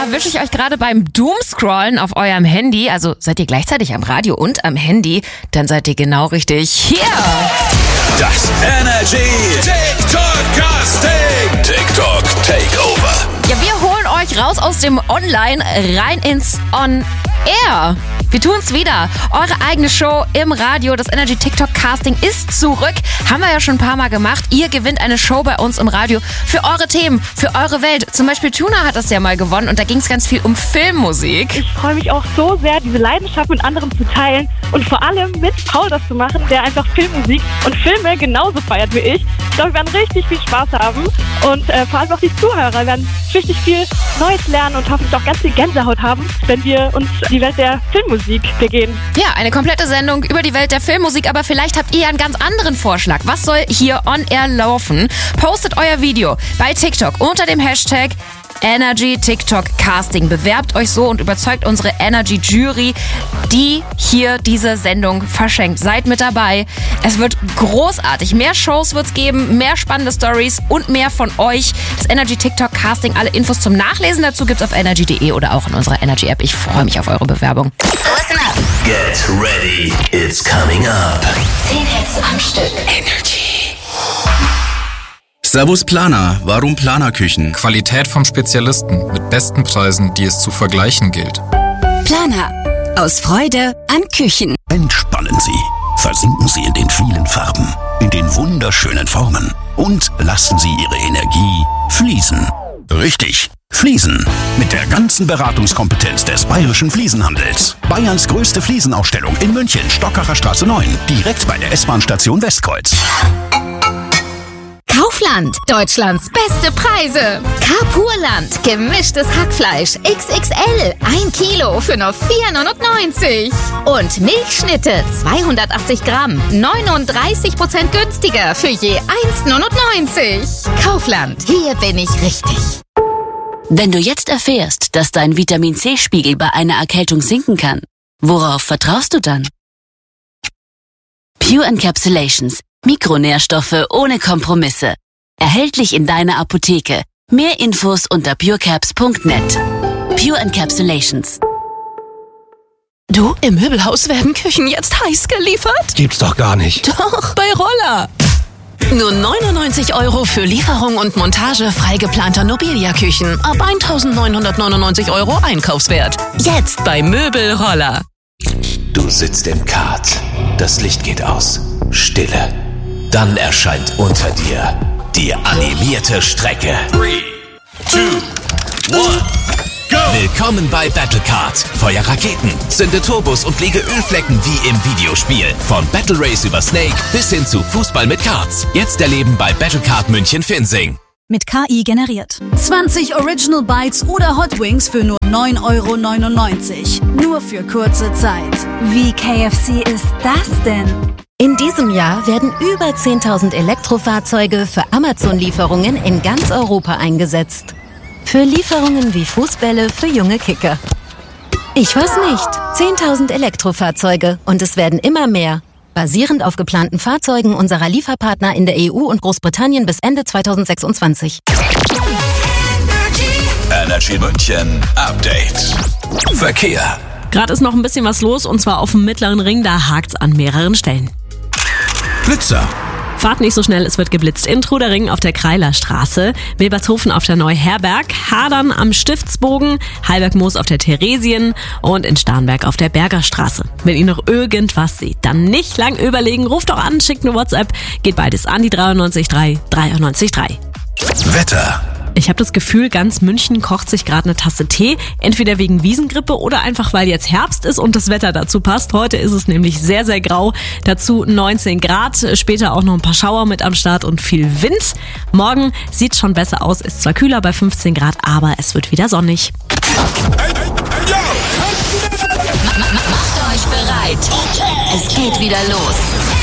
erwische ich euch gerade beim Doomscrollen auf eurem Handy. Also seid ihr gleichzeitig am Radio und am Handy, dann seid ihr genau richtig hier. Das Energy TikTok Casting. TikTok Takeover. Ja, wir holen euch raus aus dem Online rein ins On-Air. Wir tun's wieder. Eure eigene Show im Radio, das Energy TikTok Casting ist zurück. Haben wir ja schon ein paar Mal gemacht. Ihr gewinnt eine Show bei uns im Radio für eure Themen, für eure Welt. Zum Beispiel Tuna hat das ja mal gewonnen und da ging es ganz viel um Filmmusik. Ich freue mich auch so sehr, diese Leidenschaft mit anderen zu teilen und vor allem mit Paul das zu machen, der einfach Filmmusik und Filme genauso feiert wie ich. Ich glaube, wir werden richtig viel Spaß haben und vor allem auch die Zuhörer werden richtig viel Neues lernen und hoffentlich auch ganz viel Gänsehaut haben, wenn wir uns die Welt der Filmmusik begehen. Ja, eine komplette Sendung über die Welt der Filmmusik, aber vielleicht habt ihr einen ganz anderen Vorschlag. Was soll hier on air laufen? Postet euer Video bei TikTok unter dem Hashtag Energy TikTok Casting. Bewerbt euch so und überzeugt unsere Energy Jury, die hier diese Sendung verschenkt. Seid mit dabei. Es wird großartig. Mehr Shows wird's geben, mehr spannende Stories und mehr von euch. Das Energy TikTok Casting. Alle Infos zum Nachlesen dazu gibt's auf energy.de oder auch in unserer Energy App. Ich freue mich auf eure Bewerbung. Listen up. Get ready, it's coming up. 10 Hits am Stück. Energy. Servus Planer, warum Planerküchen? Qualität vom Spezialisten mit besten Preisen, die es zu vergleichen gilt. Planer. Aus Freude an Küchen. Entspannen Sie. Versinken Sie in den vielen Farben, in den wunderschönen Formen und lassen Sie Ihre Energie fließen. Richtig, fließen. Mit der ganzen Beratungskompetenz des Bayerischen Fliesenhandels. Bayerns größte Fliesenausstellung in München, Stockacher Straße 9, direkt bei der S-Bahn-Station Westkreuz. Kaufland. Deutschlands beste Preise. Carpurland. Gemischtes Hackfleisch. XXL. 1 Kilo für nur 4,99 €. Und Milchschnitte. 280 Gramm. 39% günstiger für je 1,99 €. Kaufland. Hier bin ich richtig. Wenn du jetzt erfährst, dass dein Vitamin-C-Spiegel bei einer Erkältung sinken kann, worauf vertraust du dann? Pure Encapsulations. Mikronährstoffe ohne Kompromisse. Erhältlich in deiner Apotheke. Mehr Infos unter purecaps.net. Pure Encapsulations. Du, im Möbelhaus werden Küchen jetzt heiß geliefert? Gibt's doch gar nicht. Doch, bei Roller. Nur 99 € für Lieferung und Montage frei geplanter Nobilia-Küchen. Ab 1.999 € Einkaufswert. Jetzt bei Möbelroller. Du sitzt im Kart. Das Licht geht aus. Stille. Dann erscheint unter dir die animierte Strecke. 3, 2, 1, go! Willkommen bei Battlecard. Feuer Raketen, zünde Turbos und lege Ölflecken wie im Videospiel. Von Battle Race über Snake bis hin zu Fußball mit Karts. Jetzt erleben bei Battlecard München-Finsing. Mit KI generiert. 20 Original Bites oder Hot Wings für nur 9,99 €. Nur für kurze Zeit. Wie KFC ist das denn? In diesem Jahr werden über 10.000 Elektrofahrzeuge für Amazon-Lieferungen in ganz Europa eingesetzt. Für Lieferungen wie Fußbälle für junge Kicker. Ich weiß nicht. 10.000 Elektrofahrzeuge und es werden immer mehr. Basierend auf geplanten Fahrzeugen unserer Lieferpartner in der EU und Großbritannien bis Ende 2026. Energy München Update. Verkehr. Gerade ist noch ein bisschen was los und zwar auf dem Mittleren Ring, da hakt's an mehreren Stellen. Blitzer. Fahrt nicht so schnell, es wird geblitzt. In Trudering auf der Kreilerstraße, Wilbertshofen auf der Neuherberg, Hadern am Stiftsbogen, Heilbergmoos auf der Theresien und in Starnberg auf der Bergerstraße. Wenn ihr noch irgendwas seht, dann nicht lang überlegen, ruft doch an, schickt eine WhatsApp, geht beides an die 93.3 93.3. Wetter. Ich habe das Gefühl, ganz München kocht sich gerade eine Tasse Tee, entweder wegen Wiesengrippe oder einfach, weil jetzt Herbst ist und das Wetter dazu passt. Heute ist es nämlich sehr, sehr grau, dazu 19 Grad, später auch noch ein paar Schauer mit am Start und viel Wind. Morgen sieht schon besser aus, ist zwar kühler bei 15 Grad, aber es wird wieder sonnig. Macht euch bereit. Es geht wieder los.